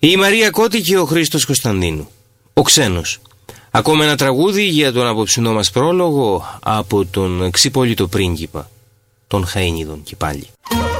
Η Μαρία Κώτη και ο Χρήστος Κωνσταντίνου. Ο Ξένος. Ακόμα ένα τραγούδι για τον απόψινό μας πρόλογο από τον ξυπόλυτο πρίγκιπα των Χαΐνιδων και πάλι.